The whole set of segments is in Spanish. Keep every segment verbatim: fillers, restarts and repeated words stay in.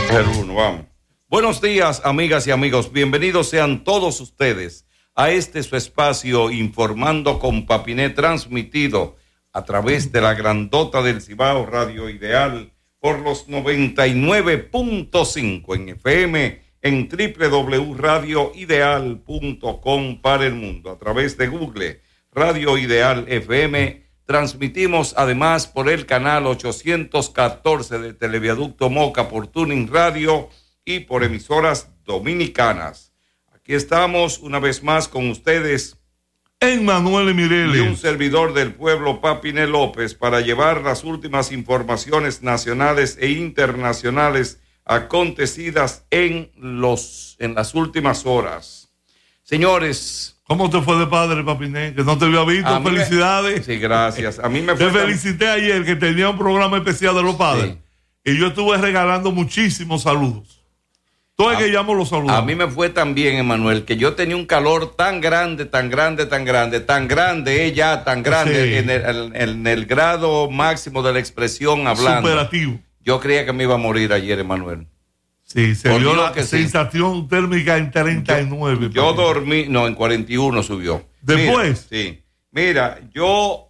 Uno, vamos. Buenos días, amigas y amigos. Bienvenidos sean todos ustedes a este su espacio Informando con Papiné, transmitido a través de la grandota del Cibao, Radio Ideal, por los noventa y nueve punto cinco en F M, en doble u doble u doble u punto radio ideal punto com para el mundo. A través de Google, Radio Ideal F M, transmitimos además por el canal ochocientos catorce de Televiaducto Moca, por Tuning Radio y por emisoras dominicanas. Aquí estamos una vez más con ustedes, Emmanuel Mireles y un servidor del pueblo, Papiné López, para llevar las últimas informaciones nacionales e internacionales acontecidas en los en las últimas horas. Señores, ¿cómo te fue de padre, Papiné? Que no te había visto. Felicidades. Me, sí, gracias. A mí me fue Te felicité tan... ayer, que tenía un programa especial de los padres. Sí. Y yo estuve regalando muchísimos saludos. Todo el que llamo los saludos. A mí me fue tan bien, Emanuel, que yo tenía un calor tan grande, tan grande, tan grande, tan grande, eh, ya tan grande, sí. en, el, en el grado máximo de la expresión hablando. Superativo. Yo creía que me iba a morir ayer, Emanuel. Sí, se Por vio la sensación sí. térmica en treinta y nueve. Yo, yo dormí, no, en cuarenta y uno subió. ¿Después? Mira, sí. Mira, yo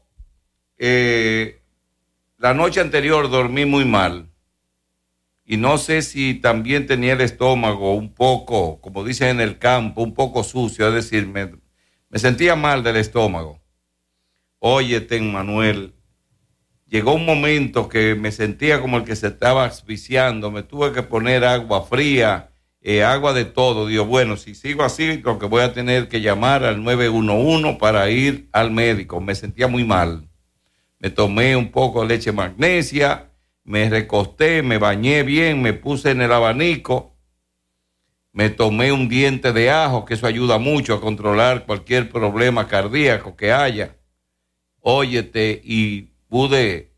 eh, la noche anterior dormí muy mal. Y no sé si también tenía el estómago un poco, como dicen en el campo, un poco sucio. Es decir, me, me sentía mal del estómago. Óyete, Manuel, llegó un momento que me sentía como el que se estaba asfixiando. Me tuve que poner agua fría, eh, agua de todo. Digo, bueno, si sigo así, lo que voy a tener que llamar al nueve uno uno para ir al médico. Me sentía muy mal. Me tomé un poco de leche magnesia. Me recosté, me bañé bien, me puse en el abanico, me tomé un diente de ajo, que eso ayuda mucho a controlar cualquier problema cardíaco que haya. Óyete, y pude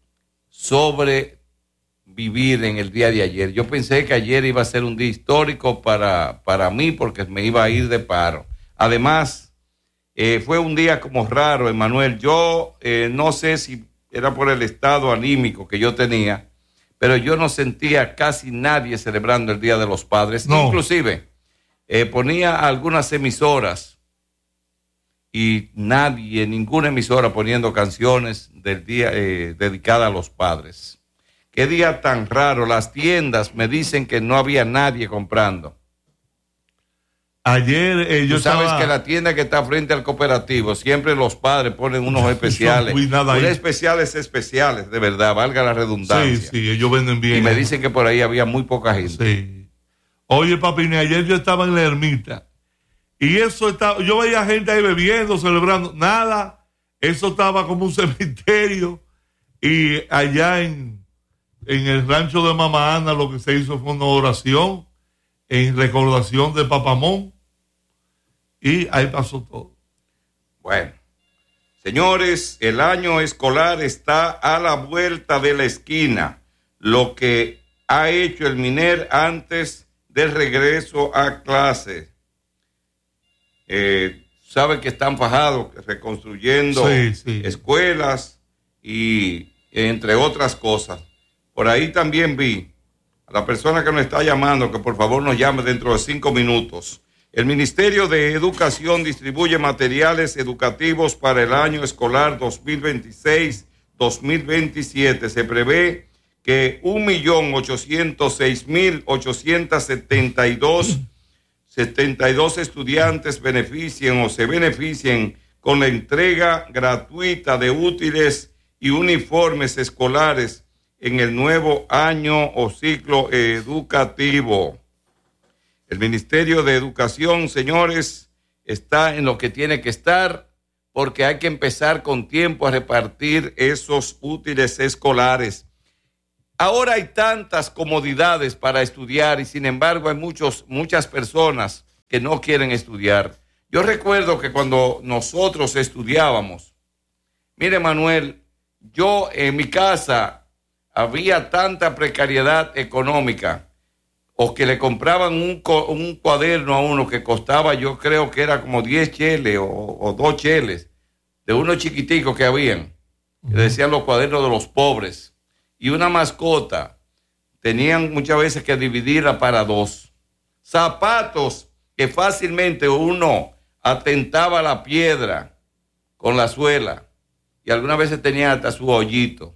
sobrevivir en el día de ayer. Yo pensé que ayer iba a ser un día histórico para, para mí, porque me iba a ir de paro. Además, eh, fue un día como raro, Emanuel. Yo eh, no sé si era por el estado anímico que yo tenía, pero yo no sentía casi nadie celebrando el Día de los Padres. No. Inclusive, eh, ponía algunas emisoras y nadie, ninguna emisora poniendo canciones del día eh, dedicada a los padres. Qué día tan raro. Las tiendas me dicen que no había nadie comprando. Ayer eh, yo Tú sabes estaba... que la tienda que está frente al cooperativo, siempre los padres ponen unos especiales. Unos especiales especiales, de verdad, valga la redundancia. Sí, sí, ellos venden bien. Y me dicen que por ahí había muy poca gente. Sí. Oye, Papiné, ayer yo estaba en la ermita y eso estaba, yo veía gente ahí bebiendo, celebrando, nada, eso estaba como un cementerio. Y allá en, en el rancho de Mama Ana lo que se hizo fue una oración en recordación de Papamón, y ahí pasó todo. Bueno, señores, el año escolar está a la vuelta de la esquina. Lo que ha hecho el MINER antes del regreso a clases. Eh, sabe que están fajados, reconstruyendo sí, sí. escuelas y entre otras cosas. Por ahí también vi a la persona que nos está llamando, que por favor nos llame dentro de cinco minutos. El Ministerio de Educación distribuye materiales educativos para el año escolar dos mil veintiséis dos mil veintisiete. Se prevé que un millón ochocientos seis mil ochocientos setenta y dos estudiantes beneficien o se beneficien con la entrega gratuita de útiles y uniformes escolares en el nuevo año o ciclo educativo. El Ministerio de Educación, señores, está en lo que tiene que estar, porque hay que empezar con tiempo a repartir esos útiles escolares. Ahora hay tantas comodidades para estudiar y sin embargo hay muchos, muchas personas que no quieren estudiar. Yo recuerdo que cuando nosotros estudiábamos, mire, Manuel, yo en mi casa había tanta precariedad económica, o que le compraban un, un cuaderno a uno que costaba, yo creo que era como diez cheles o, o dos cheles, de unos chiquiticos que habían, que decían los cuadernos de los pobres, y una mascota tenían muchas veces que dividirla para dos. Zapatos que fácilmente uno atentaba a la piedra con la suela y algunas veces tenían hasta su hoyito.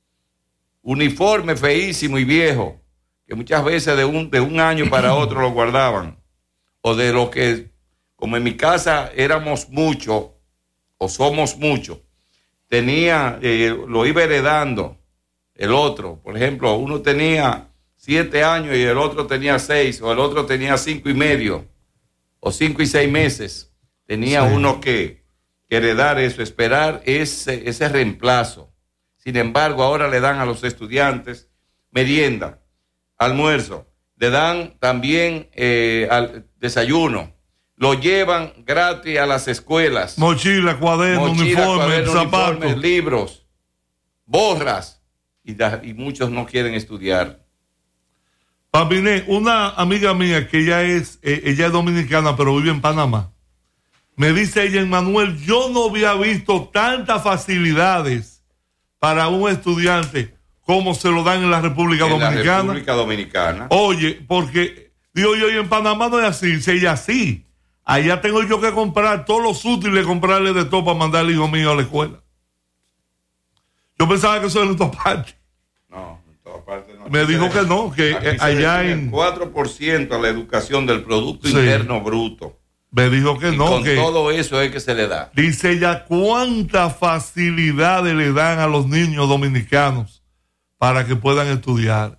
Uniforme feísimo y viejo, que muchas veces de un, de un año para otro lo guardaban. O de lo que, como en mi casa éramos muchos, o somos muchos, tenía, eh, lo iba heredando el otro. Por ejemplo, uno tenía siete años y el otro tenía seis, o el otro tenía cinco y medio, o cinco y seis meses. Tenía sí. uno que, que heredar eso, esperar ese, ese reemplazo. Sin embargo, ahora le dan a los estudiantes merienda, almuerzo, le dan también eh, al desayuno, lo llevan gratis a las escuelas. Mochila, cuaderno, uniforme, zapatos, libros, borras, y, da, y muchos no quieren estudiar. Papiné, una amiga mía que ella es, eh, ella es dominicana, pero vive en Panamá, me dice ella, Manuel, yo no había visto tantas facilidades para un estudiante como se lo dan en la República en Dominicana. La República Dominicana. Oye, porque digo yo, y en Panamá no es así, si ella sí. Allá tengo yo que comprar todos los útiles, comprarle de todo para mandar al hijo mío a la escuela. Yo pensaba que eso era en todas partes. No, en todas partes no. Me dijo que no, que allá en... cuatro por ciento a la educación del Producto sí. Interno Bruto. Me dijo que y no, con que todo eso es que se le da. Dice ella, ¿cuántas facilidades le dan a los niños dominicanos para que puedan estudiar?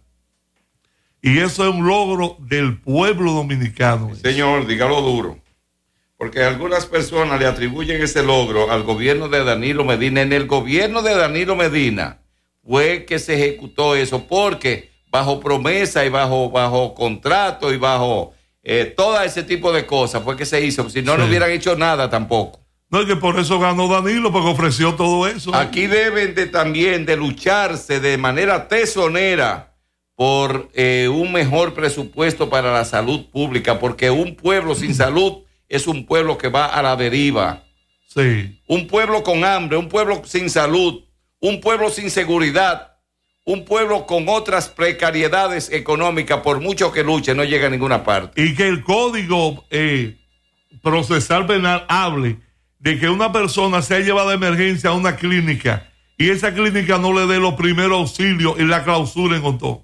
Y eso es un logro del pueblo dominicano. Sí, señor, dígalo duro. Porque algunas personas le atribuyen ese logro al gobierno de Danilo Medina. En el gobierno de Danilo Medina fue que se ejecutó eso, porque bajo promesa y bajo, bajo contrato y bajo... Eh, todo ese tipo de cosas fue que se hizo, si no, sí. no hubieran hecho nada tampoco. No, es que por eso ganó Danilo, porque ofreció todo eso. Aquí deben de también de lucharse de manera tesonera por eh, un mejor presupuesto para la salud pública, porque un pueblo sin salud es un pueblo que va a la deriva. Sí. Un pueblo con hambre, un pueblo sin salud, un pueblo sin seguridad, un pueblo con otras precariedades económicas, por mucho que luche, no llega a ninguna parte. Y que el código eh, procesal penal hable de que una persona sea llevada de emergencia a una clínica y esa clínica no le dé los primeros auxilios y la clausuren con todo.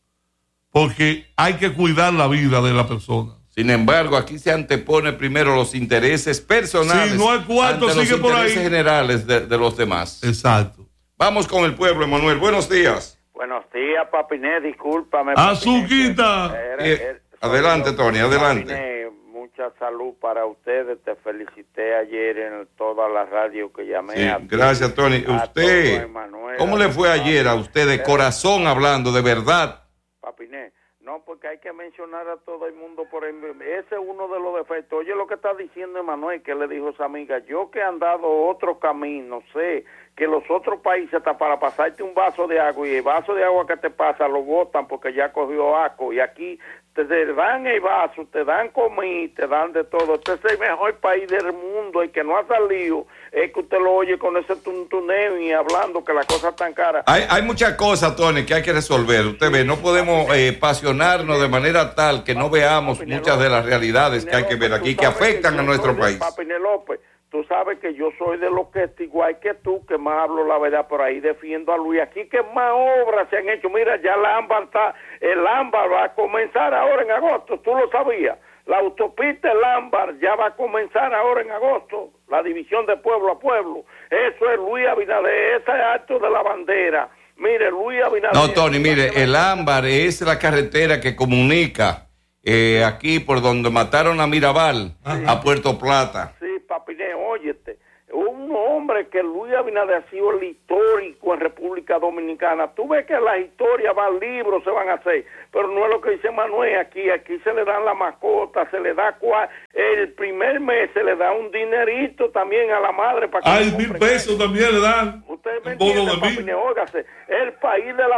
Porque hay que cuidar la vida de la persona. Sin embargo, aquí se antepone primero los intereses personales. Si no hay cuarto, ante sigue los por ahí. intereses generales de, de los demás. Exacto. Vamos con el pueblo, Emanuel. Buenos días. Buenos días, Papiné. Discúlpame. Azuquita. Eh, adelante, Tony, adelante. Papiné, mucha salud para ustedes. Te felicité ayer en toda la radio que llamé. Sí, a gracias, Tony. Usted, ¿cómo le fue ayer a usted de corazón hablando, de verdad? Papiné, no, porque hay que mencionar a todo el mundo por el... Ese es uno de los defectos. Oye lo que está diciendo Emanuel, que le dijo a esa amiga, yo que he andado otro camino, sé que los otros países hasta para pasarte un vaso de agua y el vaso de agua que te pasa lo botan porque ya cogió asco, y aquí te dan el vaso, te dan comida, te dan de todo. Este es el mejor país del mundo, el que no ha salido es que usted lo oye con ese tuntuneo y hablando que la cosa es tan cara. Hay, hay muchas cosas, Tony, que hay que resolver. Usted ve, no podemos eh, pasionarnos de manera tal que no veamos muchas de las realidades que hay que ver aquí, que afectan a nuestro país. Papine López, tú sabes que yo soy de los que estoy igual que tú, que más hablo la verdad, por ahí defiendo a Luis. Aquí que más obras se han hecho. Mira, ya la ámbar está, el ámbar va a comenzar ahora en agosto, tú lo sabías. La autopista El Ámbar ya va a comenzar ahora en agosto, la división de pueblo a pueblo. Eso es Luis Abinader, ese es acto de la bandera. Mire, Luis Abinader... No, Tony, mire, El Ámbar es la carretera que comunica eh, aquí por donde mataron a Mirabal, sí, a Puerto Plata. Sí, Papiné, óyete, un hombre que Luis Abinader ha sido el histórico en República Dominicana. Tú ves que las historias van, libros se van a hacer, pero no es lo que dice Manuel aquí. Aquí se le dan la mascota, se le da cua, el primer mes se le da un dinerito también a la madre para que... Ay, mil pesos también le dan. Ustedes me entienden, Papiné, óigase, el país de la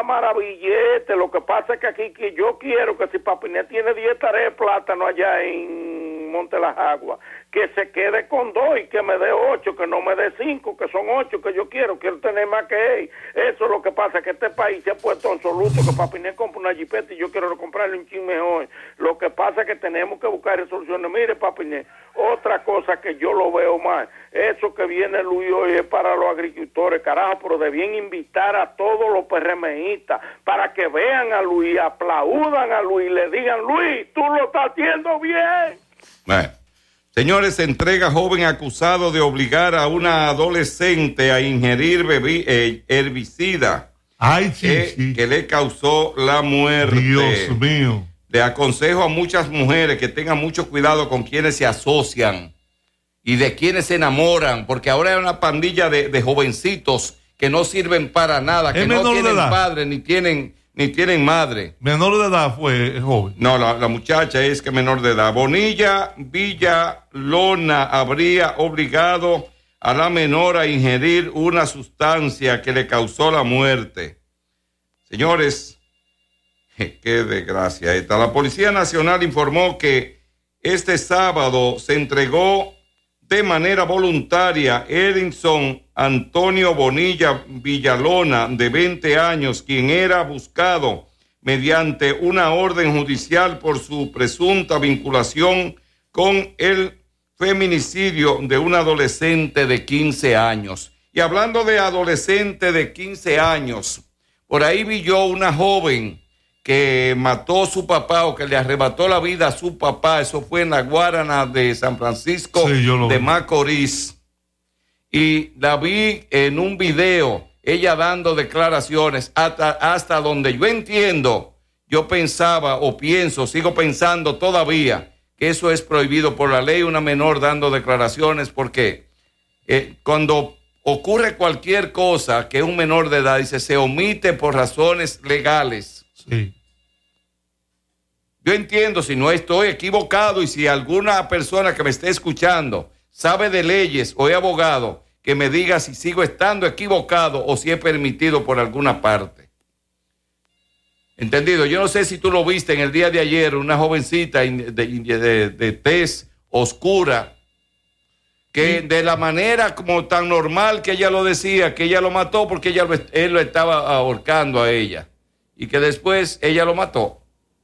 maravillete. Lo que pasa es que aquí que yo quiero que si Papiné tiene diez tareas de plátano allá en Monte Las Aguas, que se quede con dos y que me dé ocho, que no me dé cinco, que son ocho que yo quiero, quiero tener más que él. Eso es lo que pasa, que este país se ha puesto absoluto, que Papiné compra una jipeta y yo quiero comprarle un chin mejor. Lo que pasa es que tenemos que buscar resoluciones. Mire, Papiné, otra cosa que yo lo veo mal, eso que viene Luis hoy es para los agricultores, carajo, pero debían invitar a todos los PRMistas para que vean a Luis, aplaudan a Luis, le digan, Luis, tú lo estás haciendo bien. Bueno. Señores, se entrega joven acusado de obligar a una adolescente a ingerir bebi- eh, herbicida. Ay, sí, eh, sí. que le causó la muerte. Dios mío. Le aconsejo a muchas mujeres que tengan mucho cuidado con quienes se asocian y de quienes se enamoran, porque ahora hay una pandilla de, de jovencitos que no sirven para nada, que no tienen padre ni tienen ni tienen madre. Menor de edad fue joven. No, la, la muchacha es que menor de edad. Bonilla Villalona habría obligado a la menor a ingerir una sustancia que le causó la muerte. Señores, qué desgracia esta. La Policía Nacional informó que este sábado se entregó de manera voluntaria Edinson Antonio Bonilla Villalona, de veinte años, quien era buscado mediante una orden judicial por su presunta vinculación con el feminicidio de un adolescente de quince años. Y hablando de adolescente de quince años, por ahí vi yo una joven que mató a su papá o que le arrebató la vida a su papá. Eso fue en la Guarana de San Francisco sí, de Macorís. Y la vi en un video, ella dando declaraciones hasta, hasta donde yo entiendo, yo pensaba o pienso, sigo pensando todavía que eso es prohibido por la ley, una menor dando declaraciones, porque eh, cuando ocurre cualquier cosa que un menor de edad dice, se omite por razones legales. Sí. Yo entiendo si no estoy equivocado y si alguna persona que me esté escuchando sabe de leyes o es abogado, que me diga si sigo estando equivocado o si es permitido por alguna parte. ¿Entendido? Yo no sé si tú lo viste en el día de ayer, una jovencita de, de, de, de tez oscura, que sí, de la manera como tan normal que ella lo decía, que ella lo mató porque ella lo, él lo estaba ahorcando a ella. Y que después ella lo mató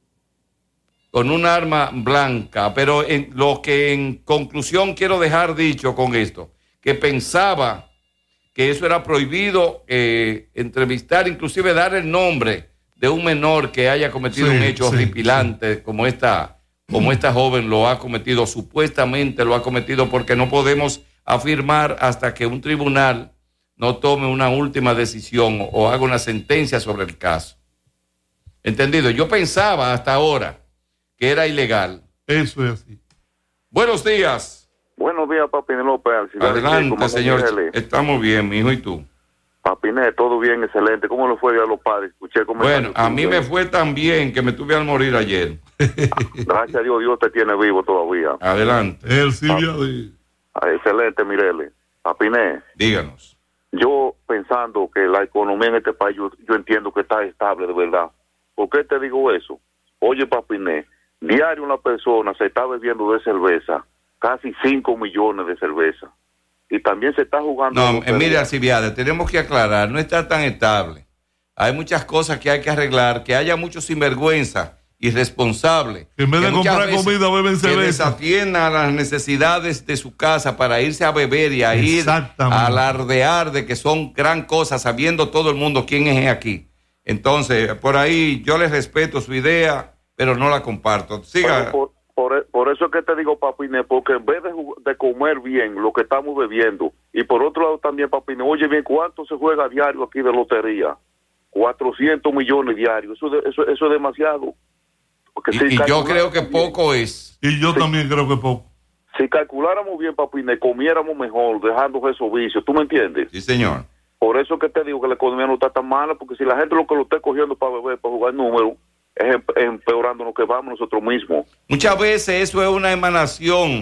con un arma blanca. Pero en, lo que en conclusión quiero dejar dicho con esto, que pensaba que eso era prohibido, eh, entrevistar, inclusive dar el nombre de un menor que haya cometido sí, un hecho sí, horripilante sí. como esta, como esta joven lo ha cometido, supuestamente lo ha cometido, porque no podemos afirmar hasta que un tribunal no tome una última decisión o, o haga una sentencia sobre el caso. ¿Entendido? Yo pensaba hasta ahora que era ilegal. Eso es así. Buenos días. Buenos días, Papiné López. Adelante, señor. Estamos bien, mi hijo, ¿y tú? Papiné, todo bien, excelente. ¿Cómo le fue a los padres? Escuché cómo. Bueno, a mí me fue tan bien que me tuve al morir ayer. Gracias a Dios, Dios te tiene vivo todavía. Adelante. El Silvio. Ah, excelente, Mirele. Papiné. Díganos. Yo pensando que la economía en este país, yo, yo entiendo que está estable, de verdad. ¿Por qué te digo eso? Oye, Papiné, diario una persona se está bebiendo de cerveza, casi cinco millones de cerveza. Y también se está jugando... No, eh, mire, Alcibiades, tenemos que aclarar, no está tan estable. Hay muchas cosas que hay que arreglar, que haya muchos sinvergüenza, irresponsables. Que en vez de comprar comida, beben cerveza. Que desatiendan a las necesidades de su casa para irse a beber y a ir a alardear de que son gran cosa, sabiendo todo el mundo quién es aquí. Entonces, por ahí yo les respeto su idea, pero no la comparto. Siga. Por, por, por eso es que te digo, Papiné, porque en vez de, de comer bien lo que estamos bebiendo, y por otro lado también, Papiné, oye bien, ¿cuánto se juega diario aquí de lotería? cuatrocientos millones diarios, eso, de, eso, eso es demasiado. Porque y si y yo creo que poco bien, es. Y yo sí, también creo que poco. Si calculáramos bien, Papiné, comiéramos mejor, dejando esos vicios, ¿tú me entiendes? Sí, señor. Por eso que te digo que la economía no está tan mala, porque si la gente lo que lo esté cogiendo para beber, para jugar números, es empeorando lo que vamos nosotros mismos. Muchas veces eso es una emanación